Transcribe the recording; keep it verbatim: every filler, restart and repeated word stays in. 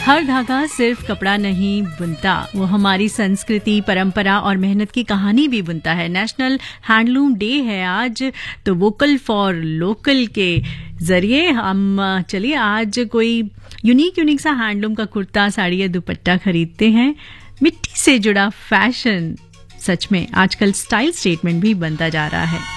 हर धागा सिर्फ कपड़ा नहीं बुनता, वो हमारी संस्कृति, परंपरा और मेहनत की कहानी भी बुनता है। नेशनल हैंडलूम डे है आज, तो वोकल फॉर लोकल के जरिए हम चलिए आज कोई यूनिक यूनिक सा हैंडलूम का कुर्ता, साड़ी या दुपट्टा खरीदते हैं। मिट्टी से जुड़ा फैशन सच में आजकल स्टाइल स्टेटमेंट भी बनता जा रहा है।